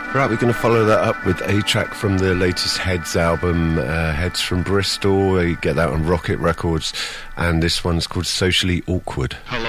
Right, we're going to follow that up with a track from the latest Heads album, Heads from Bristol. You get that on Rocket Records, and this one's called Socially Awkward. Hello.